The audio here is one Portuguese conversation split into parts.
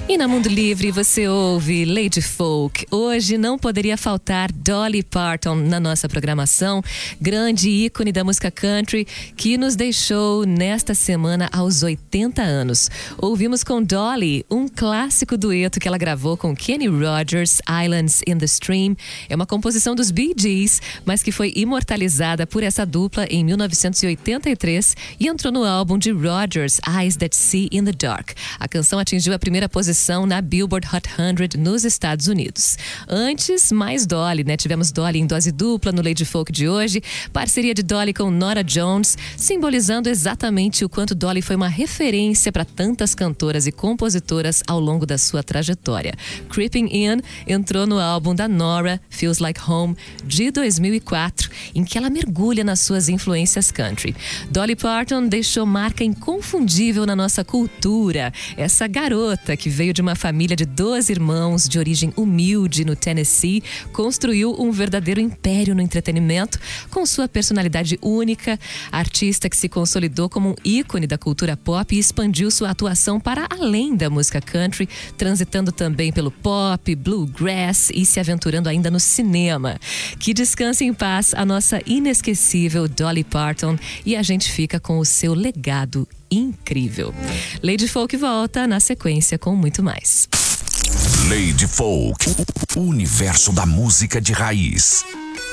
E na Mundo Livre você ouve Lady Folk. Hoje não poderia faltar Dolly Parton na nossa programação, grande ícone da música country que nos deixou nesta semana aos 80 anos. Ouvimos com Dolly um clássico dueto que ela gravou com Kenny Rogers, Islands in the Stream. É uma composição dos Bee Gees, mas que foi imortalizada por essa dupla em 1983 e entrou no álbum de Rogers, Eyes That See in the Dark. A canção atingiu a primeira posição na Billboard Hot 100 nos Estados Unidos. Antes, mais Dolly, né? Tivemos Dolly em dose dupla no Lady Folk de hoje, parceria de Dolly com Norah Jones, simbolizando exatamente o quanto Dolly foi uma referência para tantas cantoras e compositoras ao longo da sua trajetória. Creeping In entrou no álbum da Norah, Feels Like Home, de 2004, em que ela mergulha nas suas influências country. Dolly Parton deixou marca inconfundível na nossa cultura. Essa garota que veio de uma família de 12 irmãos de origem humilde no Tennessee, construiu um verdadeiro império no entretenimento com sua personalidade única, artista que se consolidou como um ícone da cultura pop e expandiu sua atuação para além da música country, transitando também pelo pop, bluegrass e se aventurando ainda no cinema. Que descanse em paz a nossa inesquecível Dolly Parton, e a gente fica com o seu legado incrível. Lady Folk volta na sequência com muito mais. Lady Folk, o universo da música de raiz.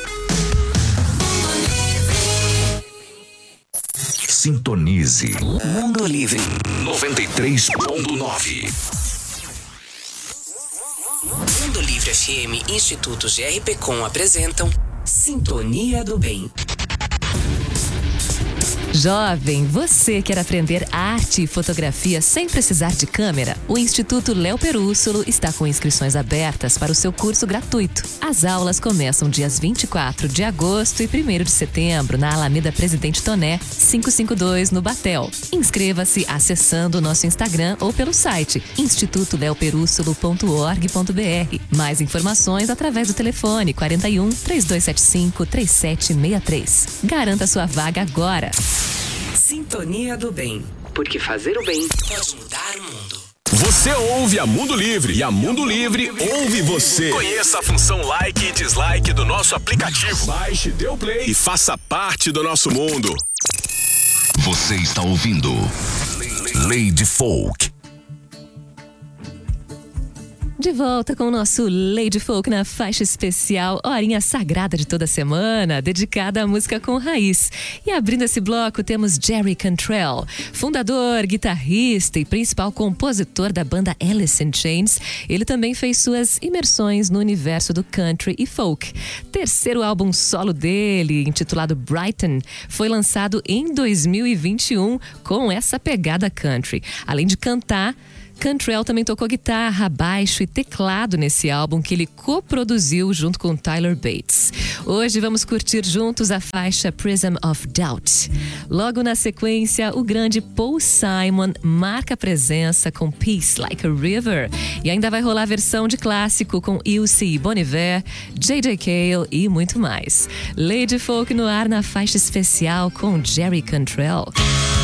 Sintonize Mundo Livre 93.9. Mundo Livre FM, Instituto GRPcom apresentam Sintonia do Bem. Jovem, você quer aprender arte e fotografia sem precisar de câmera? O Instituto Léo Perússolo está com inscrições abertas para o seu curso gratuito. As aulas começam dias 24 de agosto e 1º de setembro na Alameda Presidente Toné, 552 no Batel. Inscreva-se acessando o nosso Instagram ou pelo site institutoleoperussolo.org.br. Mais informações através do telefone 41 3275 3763. Garanta sua vaga agora. Sintonia do Bem, porque fazer o bem pode mudar o mundo. Você ouve a Mundo Livre e a Mundo Livre ouve você. Conheça a função like e dislike do nosso aplicativo. Baixe, dê o play e faça parte do nosso mundo. Você está ouvindo Lady Folk. De volta com o nosso Lady Folk na faixa especial, horinha sagrada de toda semana, dedicada à música com raiz. E abrindo esse bloco temos Jerry Cantrell, fundador, guitarrista e principal compositor da banda Alice in Chains. Ele também fez suas imersões no universo do country e folk. Terceiro álbum solo dele, intitulado Brighton, foi lançado em 2021 com essa pegada country. Além de cantar, Cantrell também tocou guitarra, baixo e teclado nesse álbum que ele coproduziu junto com Tyler Bates. Hoje vamos curtir juntos a faixa Prism of Doubt. Logo na sequência, o grande Paul Simon marca presença com Peace Like a River. E ainda vai rolar a versão de clássico com Ilse Bon Iver, J.J. Cale e muito mais. Lady Folk no ar na faixa especial com Jerry Cantrell.